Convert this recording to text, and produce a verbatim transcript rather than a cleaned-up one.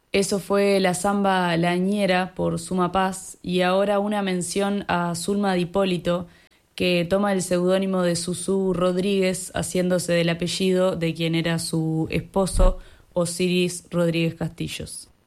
Eso fue la samba Lañera por Suma Paz y ahora una mención a Zulma de Hipólito, que toma el seudónimo de Susú Rodríguez, haciéndose del apellido de quien era su esposo, Osiris Rodríguez Castillos.